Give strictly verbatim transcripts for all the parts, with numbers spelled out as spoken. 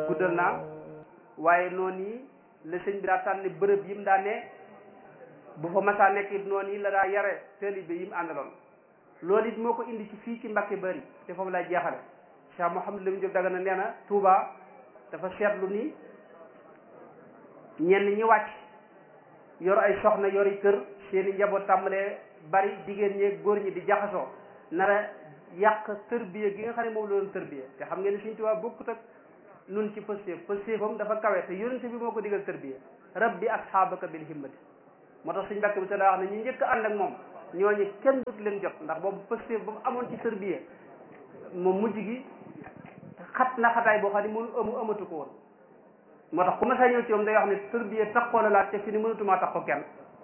guddal naa waaye noonu yi la sëñ bi daa tànn bërëb yi mu daa ne bu fa masaa nekk it noonu yi la daa yare taalibe yi mu àndaloon loolu it moo ko indi ci fii ci Mbàkke Bari te foofu lay jeexale Cheikh Mouhamadou Lamine Diop Dagana nee na Touba dafa seetlu ni ñenn ñi wàcc yor ay soxna yori kër seeni njaboot tàmbalee bari jigéen ñeeg góor ñi di jaxasoo nara yàq tërbiya gi nga xam ne moom la doon tërbiya te xam ngeen ne Sëriñ Tuubaa bokkut ak nun ci pëstéef pëstéefam dafa kawe te yonent bi moo ko digal tërbiya rabbi asxaabaka bil himmati moo tax Sëriñ Mbàkke bi te daa wax ne ñu njëkk a ànd ak moom ñooñu kenn dut leen jot ndax boobu pëstéef ba mu amoon ci tërbiya moom mujj gi xat na xataay boo xam ne mënu amu amatu ko woon moo tax ku ma saa ñëw ci moom day wax ne tërbiya taxoo la laaj te fi ni mënatumaa tax ko kenn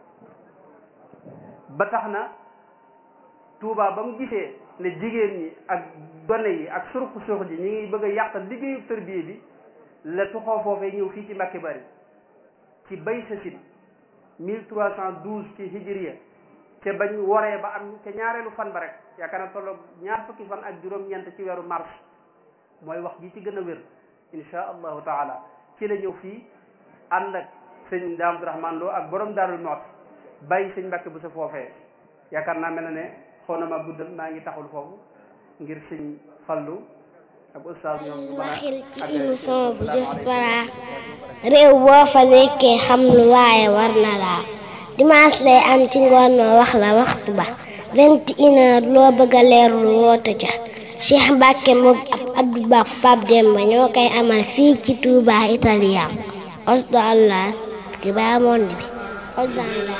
ba tax na Touba ba mu gisee ne jigéen ñi ak gone yi ak surku suux ji ñi ngi bëgg a yàq liggéeyu tërbiya bi la tuxoo foofee ñëw fii ci Mbàkke Bari ci bay sa sin mille trois cent douze ci hijriya te bañ woree ba am te ñaareelu fan ba rek yaakaar na tolloog ñaar fukki fan ak juróom-ñeent ci weeru mars mooy wax ji ci gën a wér insha allahu taala ci la ñëw fii ànd ak sëñ Daam Abdourahmane Lo ak borom Daarul Muxti bàyyi sëñ Mbàkke bu sa foofee yaakaar naa mel na ne xaw na ma guddal maa ngi taxul foofu ngir sëñ Fallu ak ustaas ñoom waxil ci émission bu Diaspora réew boo fa nekkee xam lu waaye war na laa dimanche lay am ci ngoon noo wax la waxtu ba vingt et une heures loo bëgg a leerlu woote ca Cheikh Mbacke moom ab Abdou Ba Pape Demba ñoo koy amal fii ci Touba Italien osdo allah ki ba monde bi osdo allah